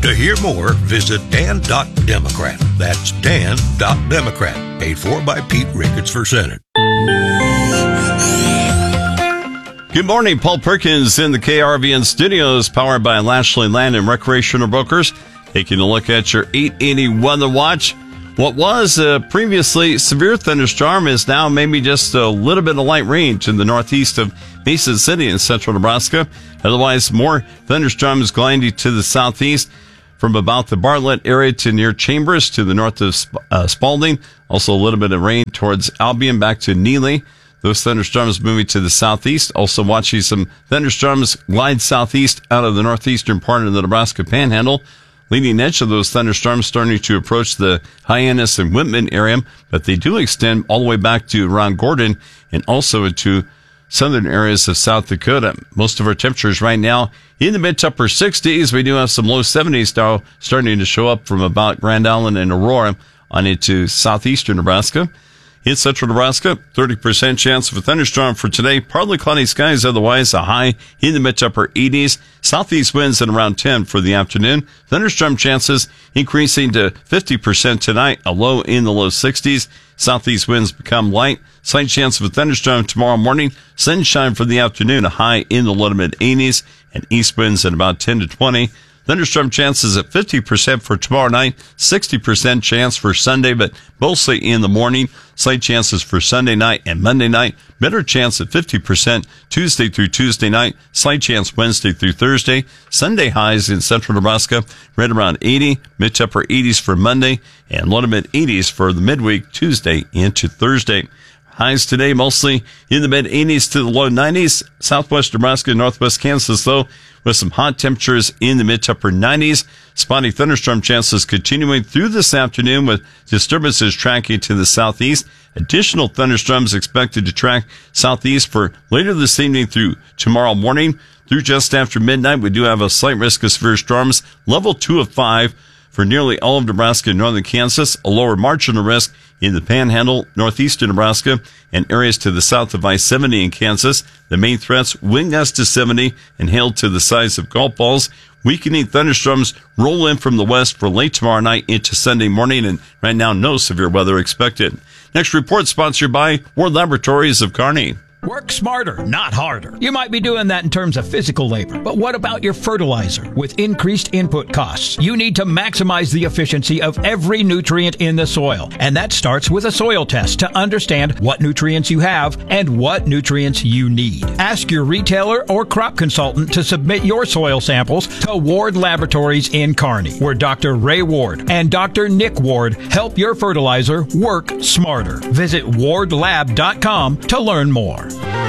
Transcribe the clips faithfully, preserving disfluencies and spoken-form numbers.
To hear more, visit dan dot democrat. That's dan dot democrat. Paid for by Pete Ricketts for Senate. Good morning. Paul Perkins in the K R V N studios, powered by Lashley Land and Recreational Brokers. Taking a look at your eight eighty weather watch. What was a previously severe thunderstorm is now maybe just a little bit of light rain to the northeast of Mason City in central Nebraska. Otherwise, more thunderstorms gliding to the southeast from about the Bartlett area to near Chambers to the north of uh, Spalding. Also a little bit of rain towards Albion back to Neely. Those thunderstorms moving to the southeast. Also watching some thunderstorms glide southeast out of the northeastern part of the Nebraska Panhandle. Leading edge of those thunderstorms starting to approach the Hyannis and Whitman area, but they do extend all the way back to around Gordon and also into southern areas of South Dakota. Most of our temperatures right now in the mid to upper sixties. We do have some low seventies now starting to show up from about Grand Island and Aurora on into southeastern Nebraska. In central Nebraska, thirty percent chance of a thunderstorm for today. Partly cloudy skies, otherwise a high in the mid to upper eighties. Southeast winds at around ten for the afternoon. Thunderstorm chances increasing to fifty percent tonight, a low in the low sixties. Southeast winds become light. Slight chance of a thunderstorm tomorrow morning. Sunshine for the afternoon, a high in the low to mid eighties. And east winds at about ten to twenty. Thunderstorm chances at fifty percent for tomorrow night, sixty percent chance for Sunday, but mostly in the morning. Slight chances for Sunday night and Monday night. Better chance at fifty percent Tuesday through Tuesday night. Slight chance Wednesday through Thursday. Sunday highs in central Nebraska right around eighty, mid to upper eighties for Monday, and low to mid eighties for the midweek Tuesday into Thursday. Highs today mostly in the mid eighties to the low nineties. Southwest Nebraska, northwest Kansas, though, with some hot temperatures in the mid to upper nineties. Spotty thunderstorm chances continuing through this afternoon with disturbances tracking to the southeast. Additional thunderstorms expected to track southeast for later this evening through tomorrow morning. Through just after midnight, we do have a slight risk of severe storms, level two of five for nearly all of Nebraska and northern Kansas, a lower marginal risk in the Panhandle, northeastern Nebraska, and areas to the south of I seventy in Kansas. The main threats, wind gusts to seventy and hail to the size of golf balls. Weakening thunderstorms roll in from the west for late tomorrow night into Sunday morning, and right now no severe weather expected. Next report sponsored by Ward Laboratories of Kearney. Work smarter, not harder. You might be doing that in terms of physical labor, but what about your fertilizer? With increased input costs, you need to maximize the efficiency of every nutrient in the soil. And that starts with a soil test to understand what nutrients you have and what nutrients you need. Ask your retailer or crop consultant to submit your soil samples to Ward Laboratories in Kearney, where Doctor Ray Ward and Doctor Nick Ward help your fertilizer work smarter. Visit ward lab dot com to learn more.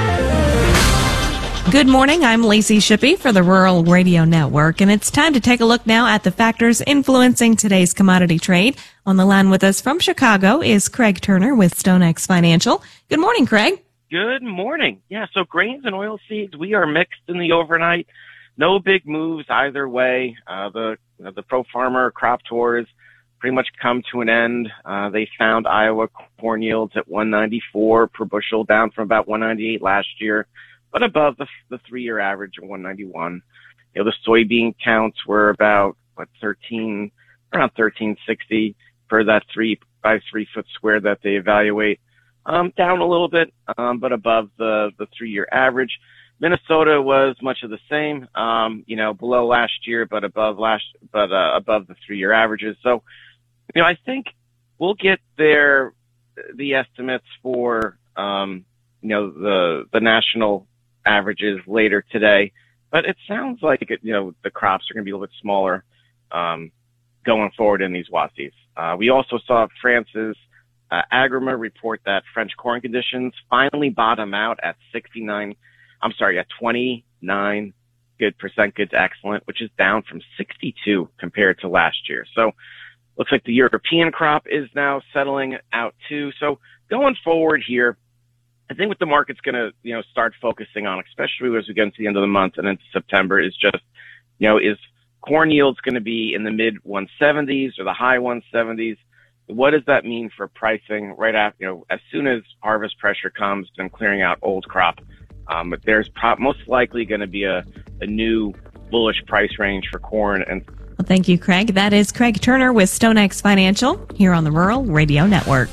Good morning, I'm Lacey Shippey for the Rural Radio Network, and it's time to take a look now at the factors influencing today's commodity trade. On the line with us from Chicago is Craig Turner with StoneX Financial. Good morning, Craig. Good morning. Yeah, so grains and oilseeds, we are mixed in the overnight. No big moves either way. Uh, the the Pro Farmer crop tours pretty much come to an end. Uh, they found Iowa corn yields at one ninety-four per bushel, down from about one ninety-eight last year, but above the, the three-year average of one ninety-one. You know, the soybean counts were about, what, thirteen, around thirteen sixty for that three by three foot square that they evaluate. Um, down a little bit, um, but above the, the three-year average. Minnesota was much of the same, um, you know, below last year, but above last, but, uh, above the three-year averages. So, you know, I think we'll get there, the estimates for, um, you know, the, the national averages later today, but it sounds like, it, you know, the crops are going to be a little bit smaller, um, going forward in these WASDEs. Uh, we also saw France's, uh, Agrima report that French corn conditions finally bottom out at sixty-nine, I'm sorry, at twenty-nine good percent good to excellent, which is down from sixty-two compared to last year. So, looks like the European crop is now settling out too. So going forward here, I think what the market's going to, you know, start focusing on, especially as we get into the end of the month and into September, is just, you know, is corn yields going to be in the mid one seventies or the high one seventies? What does that mean for pricing right after, you know, as soon as harvest pressure comes and clearing out old crop? Um, but there's pro- most likely going to be a, a new bullish price range for corn and Well, thank you, Craig. That is Craig Turner with StoneX Financial here on the Rural Radio Network.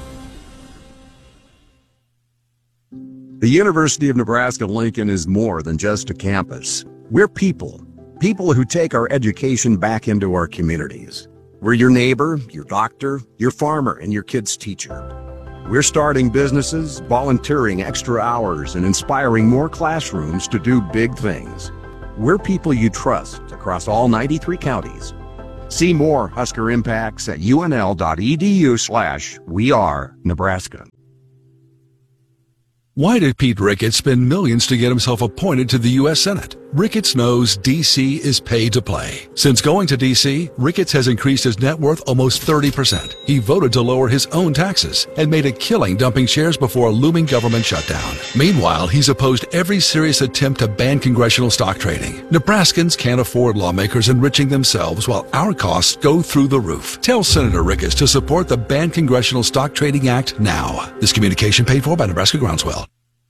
The University of Nebraska-Lincoln is more than just a campus. We're people, people who take our education back into our communities. We're your neighbor, your doctor, your farmer, and your kid's teacher. We're starting businesses, volunteering extra hours, and inspiring more classrooms to do big things. We're people you trust across all ninety-three counties. See more Husker Impacts at unl.edu slash we are Nebraska. Why did Pete Ricketts spend millions to get himself appointed to the U S Senate? Ricketts knows D C is paid to play. Since going to D C, Ricketts has increased his net worth almost thirty percent. He voted to lower his own taxes and made a killing dumping shares before a looming government shutdown. Meanwhile, he's opposed every serious attempt to ban congressional stock trading. Nebraskans can't afford lawmakers enriching themselves while our costs go through the roof. Tell Senator Ricketts to support the Ban Congressional Stock Trading Act now. This communication paid for by Nebraska Groundswell.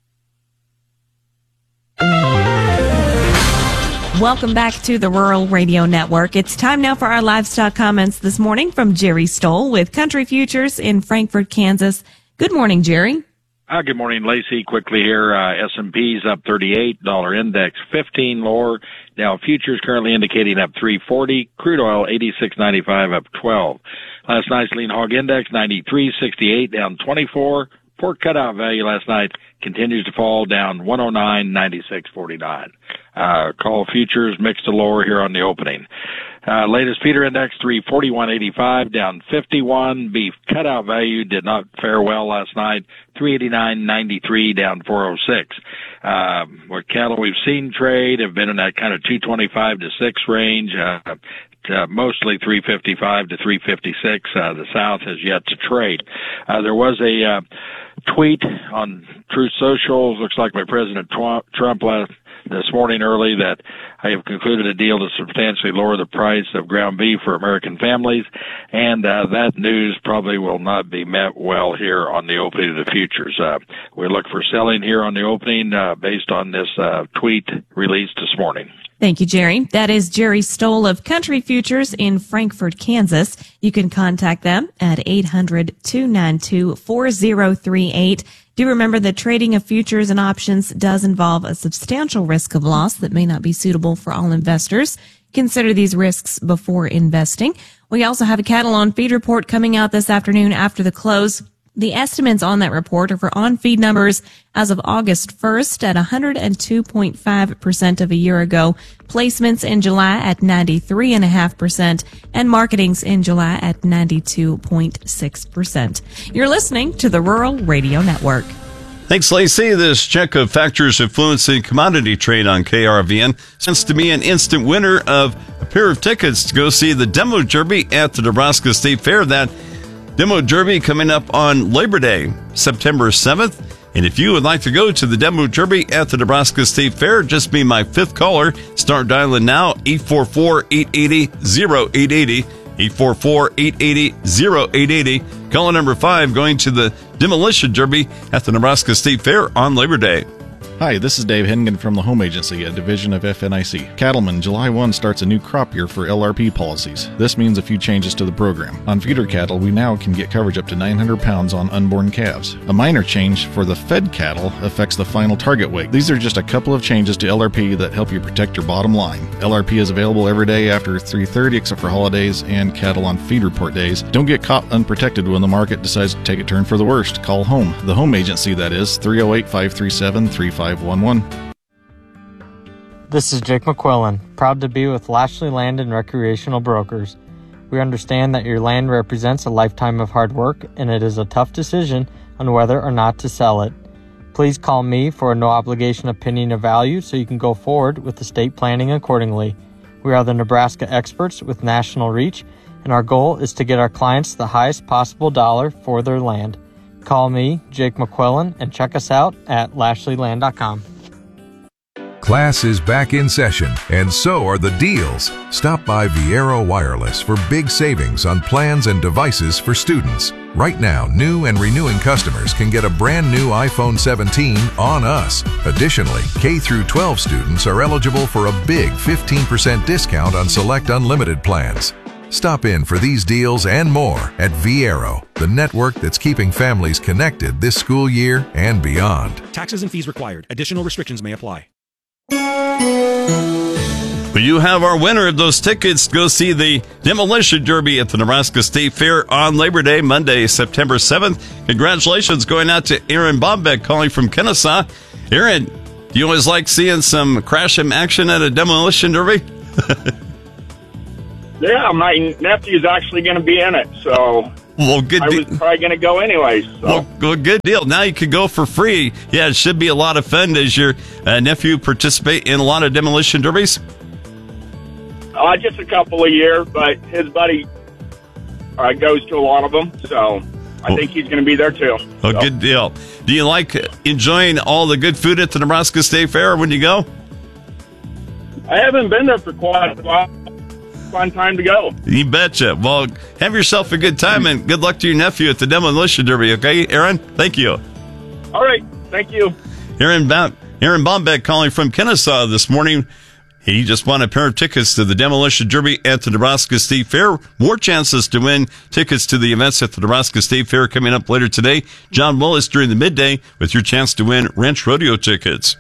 Welcome back to the Rural Radio Network. It's time now for our livestock comments this morning from Jerry Stoll with Country Futures in Frankfort, Kansas. Good morning, Jerry. Uh, good morning, Lacey. Quickly here, uh, S and P's up thirty-eight, dollar index fifteen lower. Dow futures currently indicating up three forty. Crude oil eighty-six ninety-five up twelve. Last night's lean hog index ninety-three sixty-eight down twenty-four. Pork cutout value last night continues to fall, down one oh nine ninety-six forty-nine. Uh, call futures mixed to lower here on the opening. Uh, latest feeder index three forty-one eighty-five down fifty-one. Beef cutout value did not fare well last night, three eighty-nine ninety-three down four oh six. Uh, what cattle we've seen trade have been in that kind of two twenty-five to six range. Uh, Uh, mostly three fifty-five to three fifty-six. Uh, the South has yet to trade. Uh, there was a uh, tweet on Truth Social, looks like by President Trump last, this morning early, that I have concluded a deal to substantially lower the price of ground beef for American families, and uh, that news probably will not be met well here on the opening of the futures. Uh, we look for selling here on the opening uh, based on this uh, tweet released this morning. Thank you, Jerry. That is Jerry Stoll of Country Futures in Frankfort, Kansas. You can contact them at eight hundred, two nine two, four oh three eight. Do remember that trading of futures and options does involve a substantial risk of loss that may not be suitable for all investors. Consider these risks before investing. We also have a cattle on feed report coming out this afternoon after the close. The estimates on that report are for on-feed numbers as of August first at one hundred two point five percent of a year ago, placements in July at ninety-three point five percent, and marketings in July at ninety-two point six percent. You're listening to the Rural Radio Network. Thanks, Lacey. This check of factors influencing commodity trade on K R V N sends to me an instant winner of a pair of tickets to go see the Demo Derby at the Nebraska State Fair. That Demo Derby coming up on Labor Day, September seventh. And if you would like to go to the Demo Derby at the Nebraska State Fair, just be my fifth caller. Start dialing now, eight four four, eight eight zero, zero eight eight zero, eight four four, eight eight zero, zero eight eight zero. Caller number five going to the Demolition Derby at the Nebraska State Fair on Labor Day. Hi, this is Dave Hengen from the Home Agency, a division of F N I C. Cattlemen, July first starts a new crop year for L R P policies. This means a few changes to the program. On feeder cattle, we now can get coverage up to nine hundred pounds on unborn calves. A minor change for the fed cattle affects the final target weight. These are just a couple of changes to L R P that help you protect your bottom line. L R P is available every day after three thirty except for holidays and cattle on feed report days. Don't get caught unprotected when the market decides to take a turn for the worst. Call home. The Home Agency, that is, three oh eight, five three seven, three five one one. This is Jake McQuillan, proud to be with Lashley Land and Recreational Brokers. We understand that your land represents a lifetime of hard work, and it is a tough decision on whether or not to sell it. Please call me for a no-obligation opinion of value so you can go forward with estate planning accordingly. We are the Nebraska experts with national reach, and our goal is to get our clients the highest possible dollar for their land. Call me, Jake McQuillan, and check us out at lashley land dot com. Class is back in session, and so are the deals. Stop by Viero Wireless for big savings on plans and devices for students. Right now, new and renewing customers can get a brand new iPhone seventeen on us. Additionally, K through twelve students are eligible for a big fifteen percent discount on select unlimited plans. Stop in for these deals and more at Viero, the network that's keeping families connected this school year and beyond. Taxes and fees required. Additional restrictions may apply. Well, you have our winner of those tickets to go see the Demolition Derby at the Nebraska State Fair on Labor Day, Monday, September seventh. Congratulations going out to Aaron Bombeck calling from Kennesaw. Aaron, do you always like seeing some crash and action at a Demolition Derby? Yeah, my nephew's actually going to be in it, so well, good I was probably going to go anyways. So. Well, well, good deal. Now you can go for free. Yeah, it should be a lot of fun. Does your uh, nephew participate in a lot of demolition derbies? Uh, just a couple a year, but his buddy uh, goes to a lot of them, so I well, think he's going to be there too. Oh, so. Good deal. Do you like enjoying all the good food at the Nebraska State Fair when you go? I haven't been there for quite a while. Fun time to go. You betcha. Well, have yourself a good time and good luck to your nephew at the Demolition Derby, okay, Aaron? Thank you. All right. Thank you. Aaron, ba- Aaron Bombeck calling from Kennesaw this morning. He just won a pair of tickets to the Demolition Derby at the Nebraska State Fair. More chances to win tickets to the events at the Nebraska State Fair coming up later today. John Willis during the midday with your chance to win Ranch Rodeo tickets.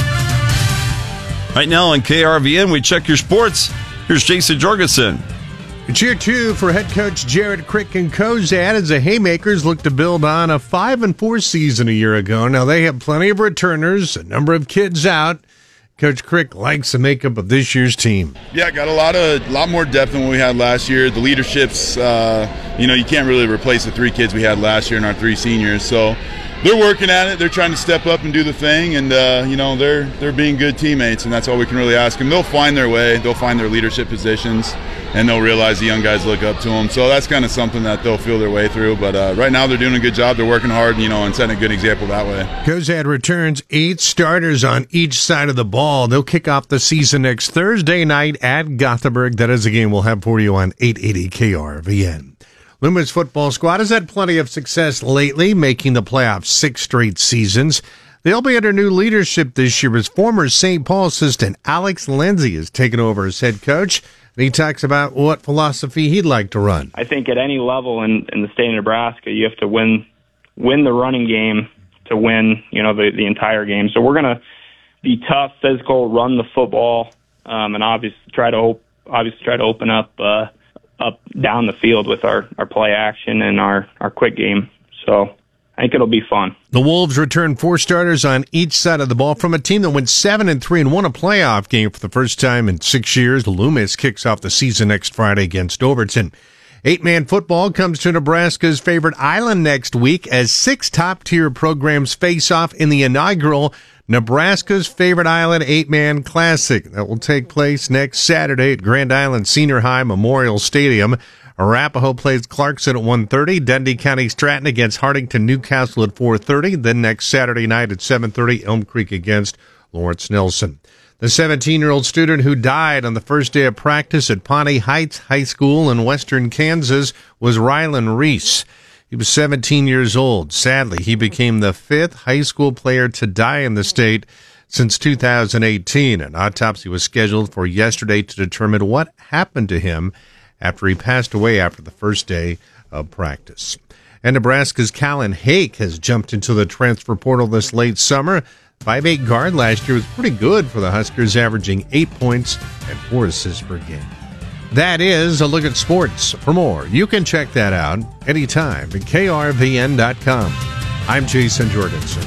Right now on K R V N, we check your sports. Here's Jason Jorgensen. It's year two for head coach Jared Crick and Cozad as the Haymakers look to build on a five and four season a year ago. Now they have plenty of returners, a number of kids out. Coach Crick likes the makeup of this year's team. Yeah, got a lot of lot more depth than what we had last year. The leadership's, uh, you know, you can't really replace the three kids we had last year and our three seniors. So they're working at it. They're trying to step up and do the thing, and uh, you know, they're they're being good teammates, and that's all we can really ask them. They'll find their way. They'll find their leadership positions, and they'll realize the young guys look up to them. So that's kind of something that they'll feel their way through. But uh, right now, they're doing a good job. They're working hard, you know, and setting a good example that way. Cozad returns eight starters on each side of the ball. They'll kick off the season next Thursday night at Gothenburg. That is a game we'll have for you on eight eighty K R V N. Loomis football squad has had plenty of success lately, making the playoffs six straight seasons. They'll be under new leadership this year as former Saint Paul assistant Alex Lindsay has taken over as head coach. And he talks about what philosophy he'd like to run. I think at any level in, in the state of Nebraska, you have to win win the running game to win, you know, the, the entire game. So we're going to be tough, physical, run the football, um, and obviously try to op- obviously try to open up uh, up down the field with our, our play action and our, our quick game. So I think it'll be fun. The Wolves return four starters on each side of the ball from a team that went seven and three and won a playoff game for the first time in six years. Loomis kicks off the season next Friday against Overton. Eight-man football comes to Nebraska's favorite island next week as six top-tier programs face off in the inaugural Nebraska's Favorite Island eight-man classic. That will take place next Saturday at Grand Island Senior High Memorial Stadium. Arapahoe plays Clarkson at one thirty. Dundee County Stratton against Hartington Newcastle at four thirty. Then next Saturday night at seven thirty, Elm Creek against Lawrence Nelson. The seventeen-year-old student who died on the first day of practice at Pawnee Heights High School in western Kansas was Rylan Reese. He was seventeen years old. Sadly, he became the fifth high school player to die in the state since two thousand eighteen. An autopsy was scheduled for yesterday to determine what happened to him after he passed away after the first day of practice. And Nebraska's Callan Hake has jumped into the transfer portal this late summer. five eight guard last year was pretty good for the Huskers, averaging eight points and four assists per game. That is a look at sports. For more, you can check that out anytime at K R V N dot com. I'm Jason Jorgensen.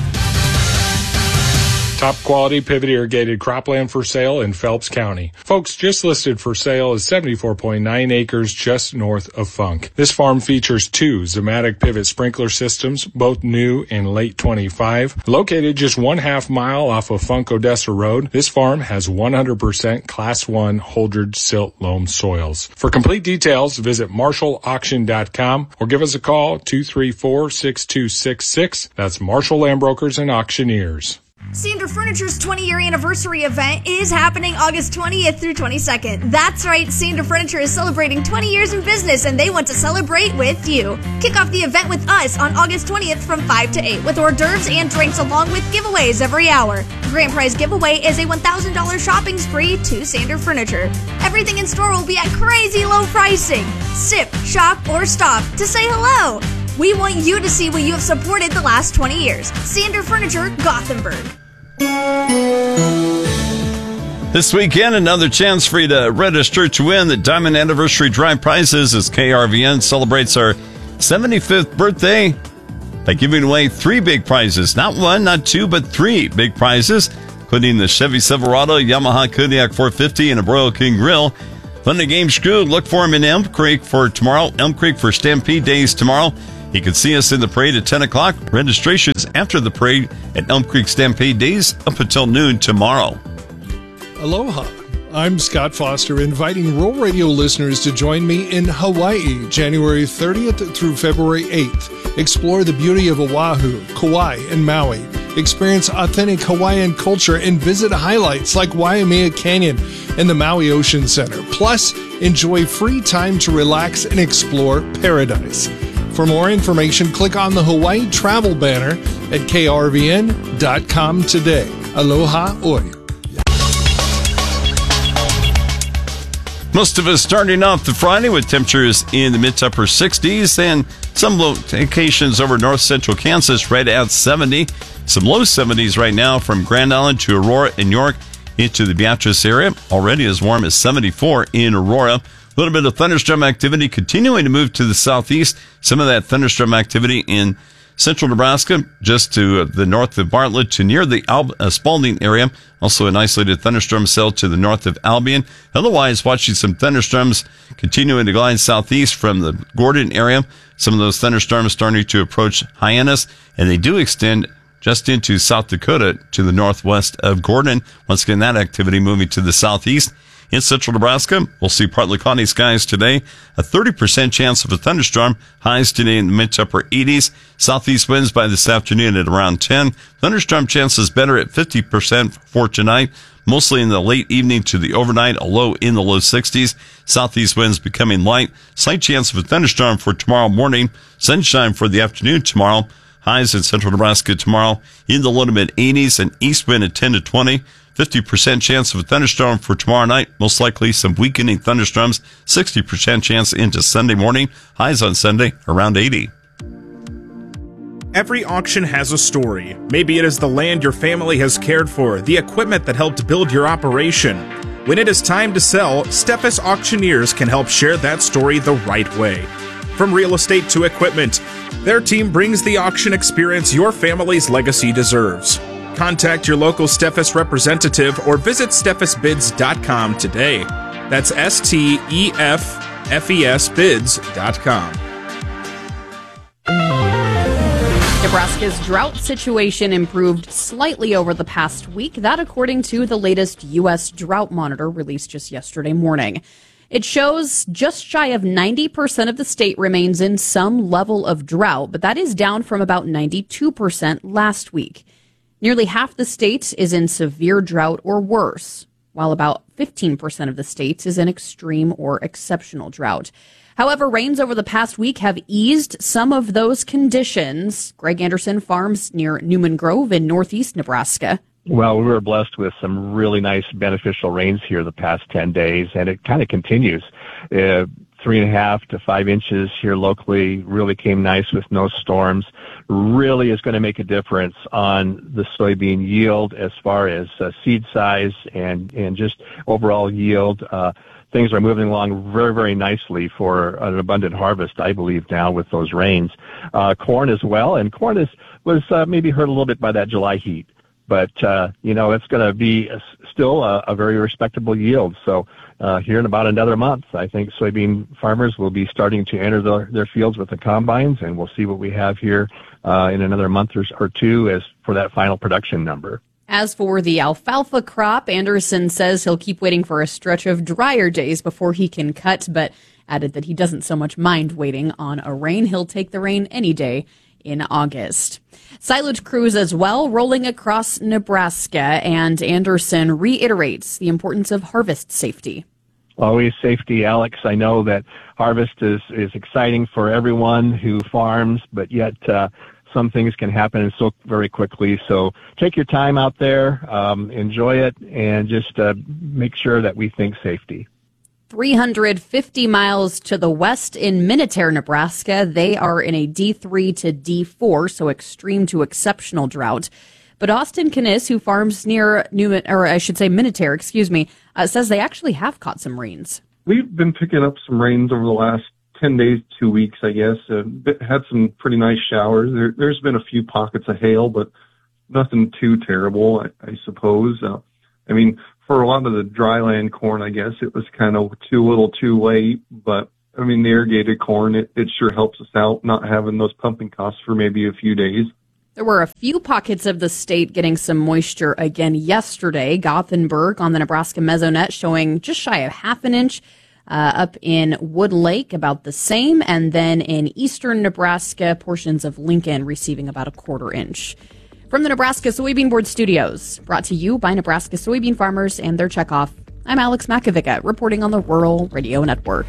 Top quality pivot irrigated cropland for sale in Phelps County. Folks, just listed for sale is seventy-four point nine acres just north of Funk. This farm features two Zematic pivot sprinkler systems, both new in late twenty-five. Located just one half mile off of Funk Odessa Road, this farm has one hundred percent Class one Holdridge silt loam soils. For complete details, visit marshall auction dot com or give us a call two three four, six two six six. That's Marshall Land Brokers and Auctioneers. Sander Furniture's twenty-year anniversary event is happening August twentieth through twenty-second. That's right, Sander Furniture is celebrating twenty years in business, and they want to celebrate with you. Kick off the event with us on August twentieth from five to eight with hors d'oeuvres and drinks along with giveaways every hour. The grand prize giveaway is a one thousand dollars shopping spree to Sander Furniture. Everything in store will be at crazy low pricing. Sip, shop, or stop to say hello. We want you to see what you have supported the last twenty years. Sander Furniture, Gothenburg. This weekend, another chance for you to register to win the Diamond Anniversary Drive prizes as K R V N celebrates our seventy-fifth birthday by giving away three big prizes. Not one, not two, but three big prizes, including the Chevy Silverado, Yamaha Kodiak four fifty, and a Royal King Grill. Fun and games crew, look for him in Elm Creek for tomorrow. Elm Creek for Stampede Days tomorrow. You can see us in the parade at ten o'clock. Registrations after the parade at Elm Creek Stampede Days up until noon tomorrow. Aloha. I'm Scott Foster, inviting Rural Radio listeners to join me in Hawaii, January thirtieth through February eighth. Explore the beauty of Oahu, Kauai, and Maui. Experience authentic Hawaiian culture and visit highlights like Waimea Canyon and the Maui Ocean Center. Plus, enjoy free time to relax and explore paradise. For more information, click on the Hawaii travel banner at K R V N dot com today. Aloha oi. Most of us starting off the Friday with temperatures in the mid to upper sixties and some locations over north central Kansas right at seventy. Some low seventies right now from Grand Island to Aurora and York into the Beatrice area. Already as warm as seventy-four in Aurora. A little bit of thunderstorm activity continuing to move to the southeast. Some of that thunderstorm activity in central Nebraska, just to the north of Bartlett to near the Al- uh, Spalding area. Also an isolated thunderstorm cell to the north of Albion. Otherwise, watching some thunderstorms continuing to glide southeast from the Gordon area. Some of those thunderstorms starting to approach Hyannis, and they do extend just into South Dakota to the northwest of Gordon. Once again, that activity moving to the southeast. In central Nebraska, we'll see partly cloudy skies today. A thirty percent chance of a thunderstorm. Highs today in the mid to upper eighties. Southeast winds by this afternoon at around ten. Thunderstorm chances better at fifty percent for tonight. Mostly in the late evening to the overnight, a low in the low sixties. Southeast winds becoming light. Slight chance of a thunderstorm for tomorrow morning. Sunshine for the afternoon tomorrow. Highs in central Nebraska tomorrow in the low to mid eighties and east wind at ten to twenty. fifty percent chance of a thunderstorm for tomorrow night. Most likely some weakening thunderstorms. sixty percent chance into Sunday morning. Highs on Sunday around eighty. Every auction has a story. Maybe it is the land your family has cared for, the equipment that helped build your operation. When it is time to sell, Steffes Auctioneers can help share that story the right way. From real estate to equipment, their team brings the auction experience your family's legacy deserves. Contact your local Steffes representative or visit steffes bids dot com today. That's S T E F F E S bids dot com. Nebraska's drought situation improved slightly over the past week. That according to the latest U S Drought Monitor released just yesterday morning. It shows just shy of ninety percent of the state remains in some level of drought, but that is down from about ninety-two percent last week. Nearly half the state is in severe drought or worse, while about fifteen percent of the state is in extreme or exceptional drought. However, rains over the past week have eased some of those conditions. Greg Anderson farms near Newman Grove in northeast Nebraska. Well, we were blessed with some really nice beneficial rains here the past ten days, and it kind of continues. Uh, three and a half to five inches here locally really came nice with no storms. Really is going to make a difference on the soybean yield as far as uh, seed size and, and just overall yield. Uh, things are moving along very, very nicely for an abundant harvest, I believe, now with those rains. Uh, corn as well, and corn is, was uh, maybe hurt a little bit by that July heat. But, uh, you know, it's going to be a, still a, a very respectable yield. So uh, here in about another month, I think soybean farmers will be starting to enter the, their fields with the combines, and we'll see what we have here uh, in another month or, or two as for that final production number. As for the alfalfa crop, Anderson says he'll keep waiting for a stretch of drier days before he can cut, but added that he doesn't so much mind waiting on a rain. He'll take the rain any day in August. Silage crews as well rolling across Nebraska, and Anderson reiterates the importance of harvest safety. Always safety, Alex. I know that harvest is, is exciting for everyone who farms, but yet uh, some things can happen so very quickly. So take your time out there, um, enjoy it, and just uh, make sure that we think safety. three hundred fifty miles to the west in Minutair, Nebraska, they are in a D three to D four, so extreme to exceptional drought. But Austin Kniss, who farms near Newman, or I should say Minutair, excuse me, uh, says they actually have caught some rains. We've been picking up some rains over the last ten days, two weeks, I guess. Uh, had some pretty nice showers. There, there's been a few pockets of hail, but nothing too terrible, I, I suppose. Uh, I mean, for a lot of the dryland corn, I guess it was kind of too little too late, but I mean, the irrigated corn, it, it sure helps us out not having those pumping costs for maybe a few days. There were a few pockets of the state getting some moisture again yesterday. Gothenburg on the Nebraska Mesonet showing just shy of half an inch. Uh, up in Wood Lake, about the same. And then in eastern Nebraska, portions of Lincoln receiving about a quarter inch. From the Nebraska Soybean Board Studios, brought to you by Nebraska soybean farmers and their checkoff, I'm Alex Makovica, reporting on the Rural Radio Network.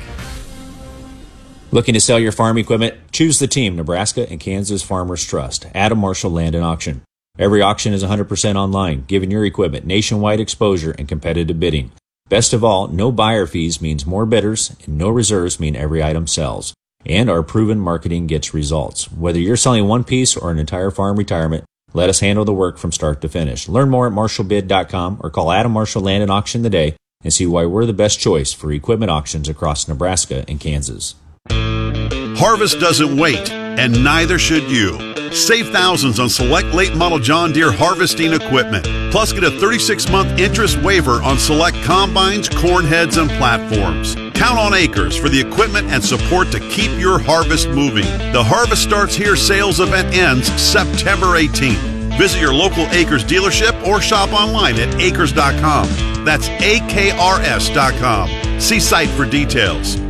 Looking to sell your farm equipment? Choose the team Nebraska and Kansas Farmers Trust, Adam Marshall Land and Auction. Every auction is one hundred percent online, giving your equipment nationwide exposure and competitive bidding. Best of all, no buyer fees means more bidders, and no reserves mean every item sells. And our proven marketing gets results. Whether you're selling one piece or an entire farm retirement, let us handle the work from start to finish. Learn more at marshall bid dot com or call Adam Marshall Land and Auction today and see why we're the best choice for equipment auctions across Nebraska and Kansas. Harvest doesn't wait, and neither should you. Save thousands on select late model John Deere harvesting equipment. Plus, get a thirty-six month interest waiver on select combines, corn heads, and platforms. Count on Acres for the equipment and support to keep your harvest moving. The Harvest Starts Here sales event ends September eighteenth. Visit your local Acres dealership or shop online at acres dot com. That's A K R S dot com. See site for details.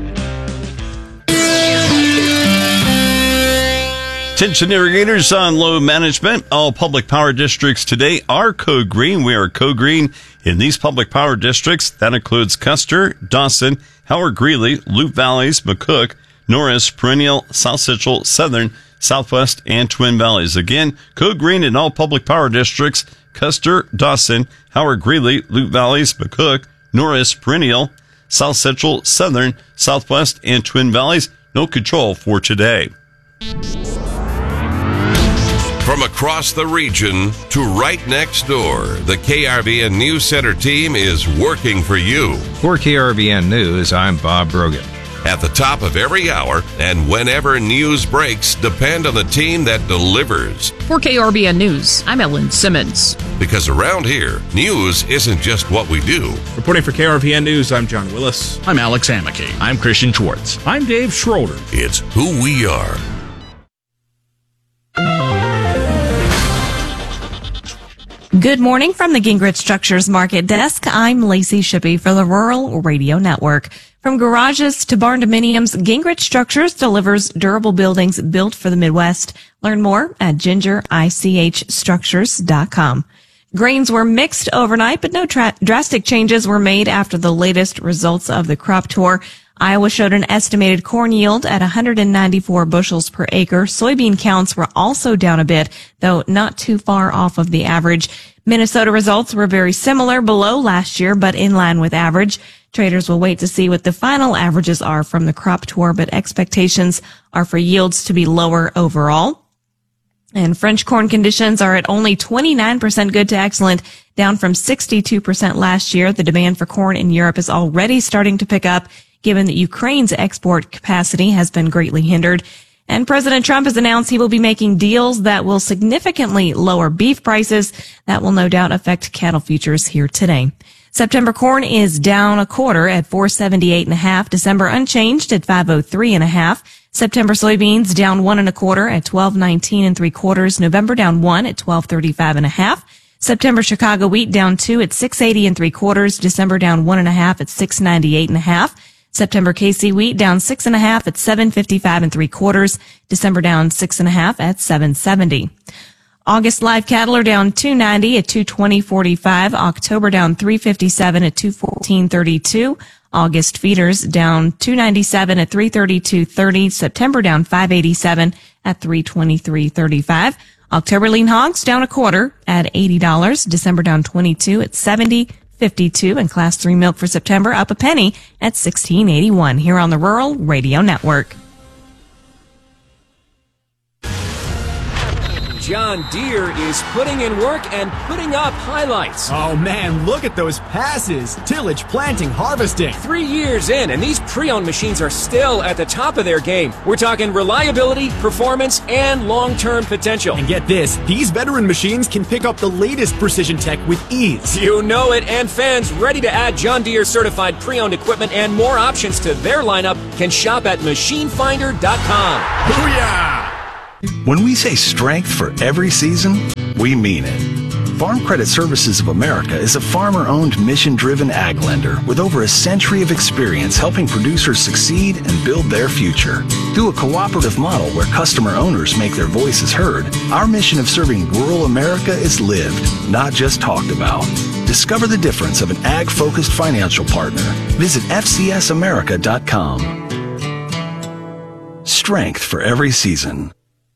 Attention irrigators on load management. All public power districts today are code green. We are code green in these public power districts. That includes Custer, Dawson, Howard Greeley, Loup Valleys, McCook, Norris, Perennial, South Central, Southern, Southwest, and Twin Valleys. Again, code green in all public power districts. Custer, Dawson, Howard Greeley, Loup Valleys, McCook, Norris, Perennial, South Central, Southern, Southwest, and Twin Valleys. No control for today. From across the region to right next door, the K R V N News Center team is working for you. For K R V N News, I'm Bob Brogan. At the top of every hour and whenever news breaks, depend on the team that delivers. For K R V N News, I'm Ellen Simmons. Because around here, news isn't just what we do. Reporting for K R V N News, I'm John Willis. I'm Alex Hamake. I'm Christian Schwartz. I'm Dave Schroeder. It's who we are. Good morning from the Gingrich Structures Market Desk. I'm Lacey Shippey for the Rural Radio Network. From garages to barn dominiums, Gingrich Structures delivers durable buildings built for the Midwest. Learn more at ginger ich structures dot com. Grains were mixed overnight, but no tra- drastic changes were made after the latest results of the crop tour. Iowa showed an estimated corn yield at one hundred ninety-four bushels per acre. Soybean counts were also down a bit, though not too far off of the average. Minnesota results were very similar, below last year, but in line with average. Traders will wait to see what the final averages are from the crop tour, but expectations are for yields to be lower overall. And French corn conditions are at only twenty-nine percent good to excellent, down from sixty-two percent last year. The demand for corn in Europe is already starting to pick up, given that Ukraine's export capacity has been greatly hindered. And President Trump has announced he will be making deals that will significantly lower beef prices. That will no doubt affect cattle futures here today. September corn is down a quarter at four seventy-eight and a half. December unchanged at five oh three and a half. September soybeans down one and a quarter at twelve nineteen and three quarters. November down one at twelve thirty-five and a half. September Chicago wheat down two at six eighty and three quarters. December down one and a half at six ninety-eight and a half. September K C wheat down six and a half at seven fifty-five and three quarters. December down six and a half at seven seventy. August live cattle are down two ninety at two twenty forty-five. October down three fifty-seven at two fourteen thirty-two. August feeders down two ninety-seven at three thirty-two thirty. September down five eighty-seven at three twenty-three thirty-five. October lean hogs down a quarter at eighty dollars. December down twenty-two at seventy fifty-two. And class three milk for September up a penny at sixteen eighty-one here on the Rural Radio Network. John Deere is putting in work and putting up highlights. Oh man, look at those passes. Tillage, planting, harvesting. Three years in, and these pre-owned machines are still at the top of their game. We're talking reliability, performance, and long-term potential. And get this, these veteran machines can pick up the latest precision tech with ease. You know it, and fans ready to add John Deere certified pre-owned equipment and more options to their lineup can shop at machine finder dot com. Booyah! When we say strength for every season, we mean it. Farm Credit Services of America is a farmer-owned, mission-driven ag lender with over a century of experience helping producers succeed and build their future. Through a cooperative model where customer owners make their voices heard, our mission of serving rural America is lived, not just talked about. Discover the difference of an ag-focused financial partner. Visit F C S America dot com. Strength for every season.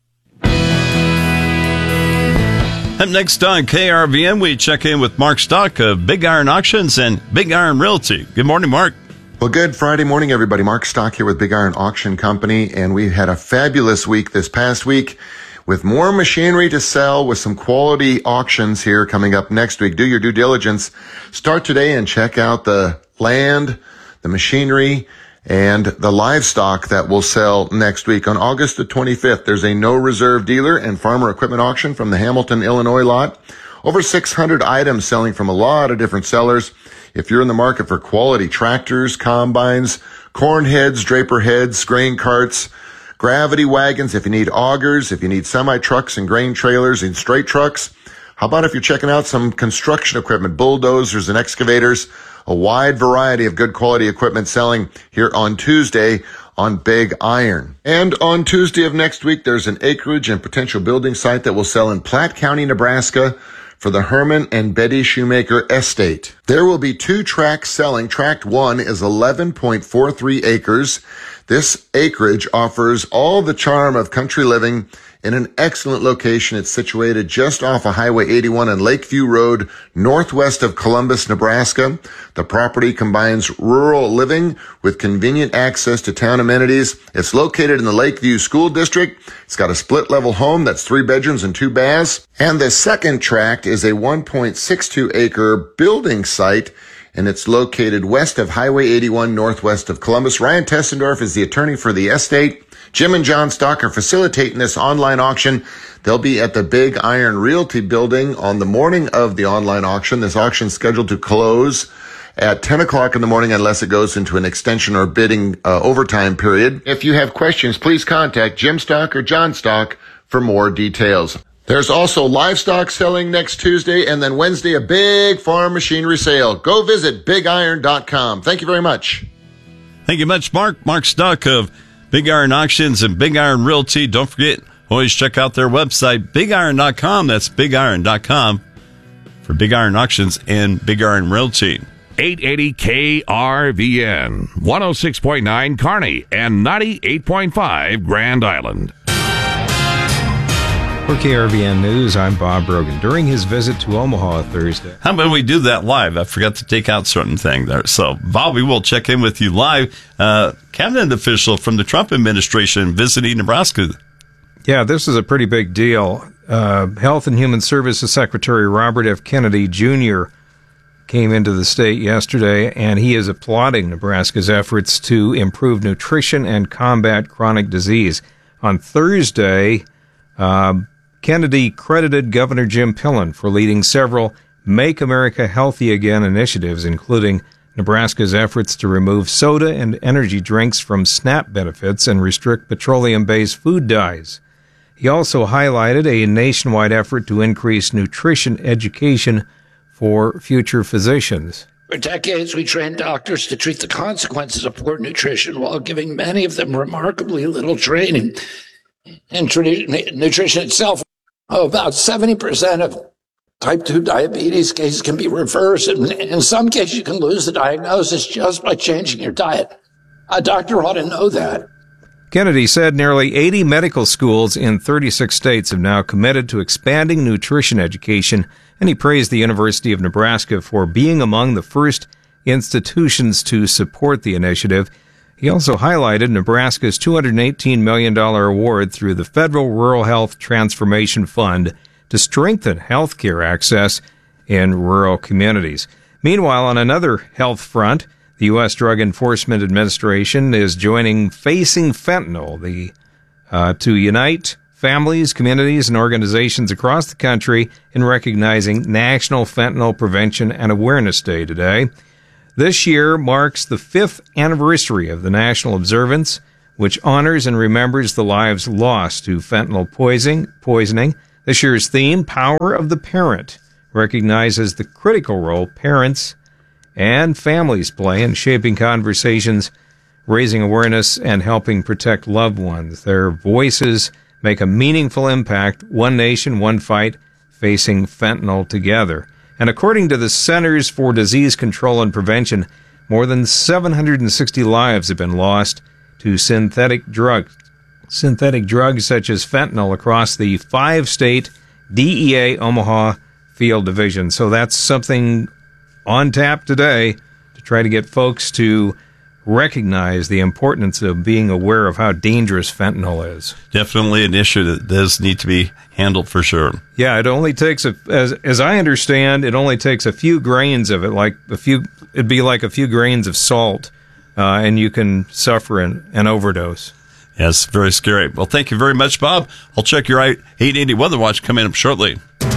Up next on K R V N, we check in with Mark Stock of Big Iron Auctions and Big Iron Realty. Good morning, Mark. Well, good Friday morning, everybody. Mark Stock here with Big Iron Auction Company, and we had a fabulous week this past week with more machinery to sell with some quality auctions here coming up next week. Do your due diligence. Start today and check out the land, the machinery, and the livestock that will sell next week. On August the twenty-fifth, there's a no reserve dealer and farmer equipment auction from the Hamilton, Illinois lot. Over six hundred items selling from a lot of different sellers. If you're in the market for quality tractors, combines, corn heads, draper heads, grain carts, gravity wagons, if you need augers, if you need semi-trucks and grain trailers and straight trucks, how about if you're checking out some construction equipment, bulldozers and excavators? A wide variety of good quality equipment selling here on Tuesday on Big Iron. And on Tuesday of next week, there's an acreage and potential building site that will sell in Platte County, Nebraska for the Herman and Betty Shoemaker Estate. There will be two tracts selling. Tract one is eleven point four three acres. This acreage offers all the charm of country living in an excellent location. It's situated just off of Highway eighty-one and Lakeview Road, northwest of Columbus, Nebraska. The property combines rural living with convenient access to town amenities. It's located in the Lakeview School District. It's got a split-level home that's three bedrooms and two baths. And the second tract is a one point six two acre building site, and it's located west of Highway eighty-one, northwest of Columbus. Ryan Tessendorf is the attorney for the estate. Jim and John Stock are facilitating this online auction. They'll be at the Big Iron Realty building on the morning of the online auction. This auction is scheduled to close at ten o'clock in the morning unless it goes into an extension or bidding uh, overtime period. If you have questions, please contact Jim Stock or John Stock for more details. There's also livestock selling next Tuesday, and then Wednesday, a big farm machinery sale. Go visit big iron dot com. Thank you very much. Thank you much, Mark. Mark Stock of Big Iron Auctions and Big Iron Realty. Don't forget, always check out their website, big iron dot com. That's big iron dot com for Big Iron Auctions and Big Iron Realty. eight eighty K R V N, one oh six point nine Kearney, and ninety-eight point five Grand Island. For K R V N News, I'm Bob Brogan. During his visit to Omaha Thursday. How about we do that live? I forgot to take out certain thing there. So, Bobby, we'll check in with you live. Uh, cabinet official from the Trump administration visiting Nebraska. Yeah, this is a pretty big deal. Uh, Health and Human Services Secretary Robert F. Kennedy Junior came into the state yesterday, and he is applauding Nebraska's efforts to improve nutrition and combat chronic disease. On Thursday, uh, Kennedy credited Governor Jim Pillen for leading several Make America Healthy Again initiatives, including Nebraska's efforts to remove soda and energy drinks from SNAP benefits and restrict petroleum-based food dyes. He also highlighted a nationwide effort to increase nutrition education for future physicians. For decades, we trained doctors to treat the consequences of poor nutrition while giving many of them remarkably little training in tradi- nutrition itself. Oh, about seventy percent of type two diabetes cases can be reversed, and in some cases, you can lose the diagnosis just by changing your diet. A doctor ought to know that. Kennedy said nearly eighty medical schools in thirty-six states have now committed to expanding nutrition education, and he praised the University of Nebraska for being among the first institutions to support the initiative. He also highlighted Nebraska's two hundred eighteen million dollars award through the Federal Rural Health Transformation Fund to strengthen health care access in rural communities. Meanwhile, on another health front, the U S Drug Enforcement Administration is joining Facing Fentanyl the, uh, to unite families, communities, and organizations across the country in recognizing National Fentanyl Prevention and Awareness Day today. This year marks the fifth anniversary of the national observance, which honors and remembers the lives lost to fentanyl poisoning. poisoning. This year's theme, Power of the Parent, recognizes the critical role parents and families play in shaping conversations, raising awareness, and helping protect loved ones. Their voices make a meaningful impact. One nation, one fight, facing fentanyl together. And according to the Centers for Disease Control and Prevention, more than seven hundred sixty lives have been lost to synthetic drugs, synthetic drugs such as fentanyl across the five-state D E A Omaha Field Division. So that's something on tap today to try to get folks to recognize the importance of being aware of how dangerous fentanyl is. Definitely an issue that does need to be handled for sure. Yeah, it only takes, a, as as I understand, it only takes a few grains of it, like a few, it'd be like a few grains of salt, uh, and you can suffer an, an overdose. Yes, very scary. Well, thank you very much, Bob. I'll check your eight eighty Weather Watch coming up shortly.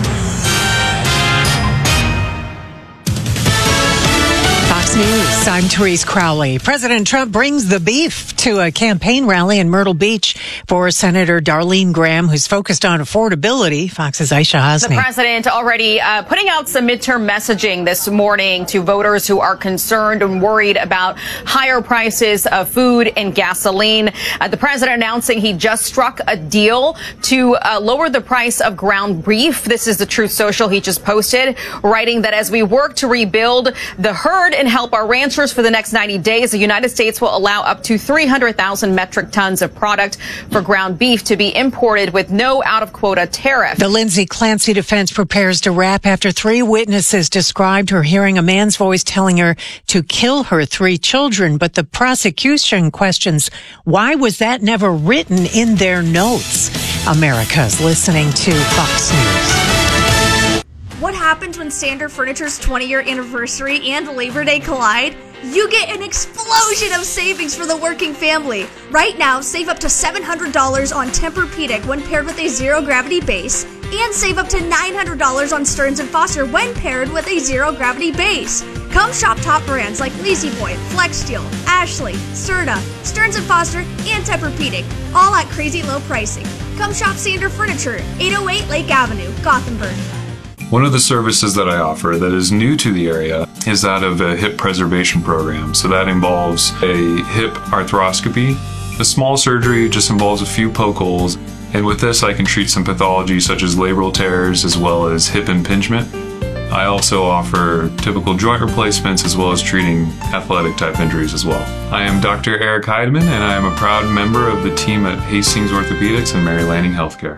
News. I'm Therese Crowley. President Trump brings the beef to a campaign rally in Myrtle Beach for Senator Darlene Graham, who's focused on affordability. Fox's Aisha Hasmi. The president already uh, putting out some midterm messaging this morning to voters who are concerned and worried about higher prices of food and gasoline. Uh, the president announcing he just struck a deal to uh, lower the price of ground beef. This is the Truth Social he just posted, writing that as we work to rebuild the herd and help our ranchers for the next ninety days, the United States will allow up to three hundred thousand metric tons of product for ground beef to be imported with no out-of-quota tariff. The Lindsay Clancy defense prepares to wrap after three witnesses described her hearing a man's voice telling her to kill her three children. But the prosecution questions, why was that never written in their notes? America's listening to Fox News. What happens when Standard Furniture's twenty-year anniversary and Labor Day collide? You get an explosion of savings for the working family. Right now, save up to seven hundred dollars on Tempur-Pedic when paired with a zero-gravity base, and save up to nine hundred dollars on Stearns and Foster when paired with a zero-gravity base. Come shop top brands like Lazy Boy, Flex Steel, Ashley, Serta, Stearns and Foster, and Tempur-Pedic, all at crazy low pricing. Come shop Standard Furniture, eight oh eight Lake Avenue, Gothenburg. One of the services that I offer that is new to the area is that of a hip preservation program. So that involves a hip arthroscopy. The small surgery just involves a few poke holes. And with this, I can treat some pathology such as labral tears as well as hip impingement. I also offer typical joint replacements as well as treating athletic type injuries as well. I am Doctor Eric Heidemann, and I am a proud member of the team at Hastings Orthopedics and Mary Lanning Healthcare.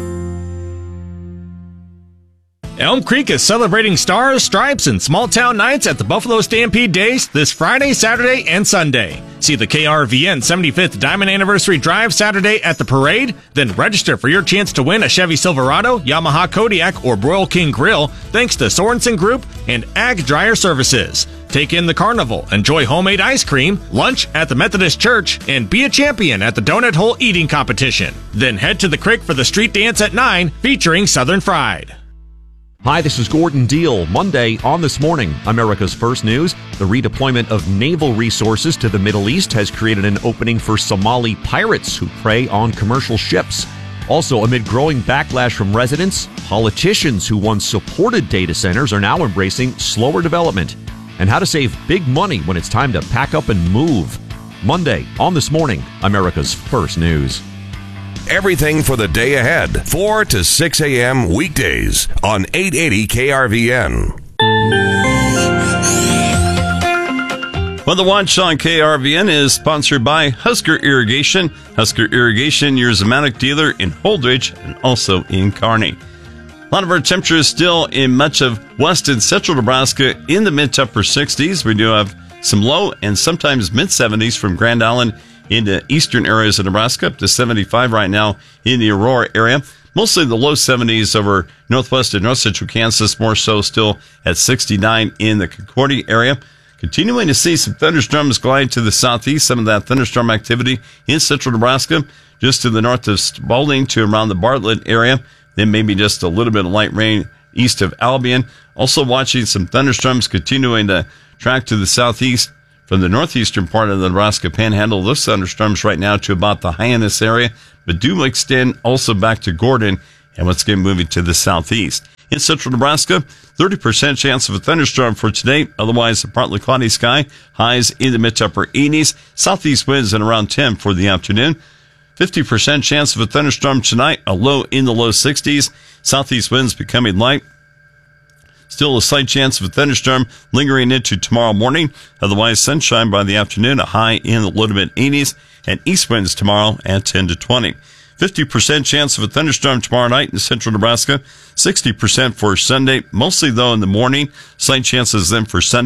Elm Creek is celebrating Stars, Stripes, and Small Town Nights at the Buffalo Stampede Days this Friday, Saturday, and Sunday. See the K R V N seventy-fifth Diamond Anniversary Drive Saturday at the parade, then register for your chance to win a Chevy Silverado, Yamaha Kodiak, or Broil King Grill thanks to Sorensen Group and Ag Dryer Services. Take in the carnival, enjoy homemade ice cream, lunch at the Methodist Church, and be a champion at the Donut Hole Eating Competition. Then head to the creek for the street dance at nine featuring Southern Fried. Hi, this is Gordon Deal. Monday on This Morning, America's First News. The redeployment of naval resources to the Middle East has created an opening for Somali pirates who prey on commercial ships. Also, amid growing backlash from residents, politicians who once supported data centers are now embracing slower development. and how to save big money when it's time to pack up and move. Monday on This Morning, America's First News. Everything for the day ahead, four to six a.m. weekdays on eight eighty K R V N. Well, the Watch on K R V N is sponsored by Husker Irrigation. Husker Irrigation, your Zamatic dealer in Holdridge and also in Kearney. A lot of our temperatures still in much of west and central Nebraska in the mid to upper sixties. We do have some low and sometimes mid seventies from Grand Island into eastern areas of Nebraska, up to seventy-five right now in the Aurora area. Mostly the low seventies over northwest and north central Kansas, more so still at sixty-nine in the Concordia area. Continuing to see some thunderstorms glide to the southeast, some of that thunderstorm activity in central Nebraska, just to the north of Spalding to around the Bartlett area. Then maybe just a little bit of light rain east of Albion. Also watching some thunderstorms continuing to track to the southeast from the northeastern part of the Nebraska Panhandle. Those thunderstorms right now to about the Hyannis area, but do extend also back to Gordon and once again moving to the southeast. In central Nebraska, thirty percent chance of a thunderstorm for today. Otherwise, a partly cloudy sky. Highs in the mid to upper eighties. Southeast winds at around ten for the afternoon. fifty percent chance of a thunderstorm tonight. A low in the low sixties. Southeast winds becoming light. Still a slight chance of a thunderstorm lingering into tomorrow morning. Otherwise, sunshine by the afternoon. A high in the low to mid eighties. And east winds tomorrow at ten to twenty. fifty percent chance of a thunderstorm tomorrow night in central Nebraska. sixty percent for Sunday. Mostly, though, in the morning. Slight chances then for Sunday.